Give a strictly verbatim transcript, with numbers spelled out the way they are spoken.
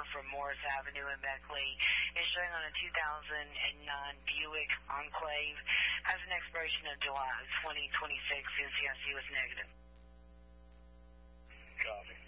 from Morris Avenue in Beckley. It's showing on a two thousand nine Buick Enclave. Has an expiration of July twenty twenty-six. N C I C was negative. Copy.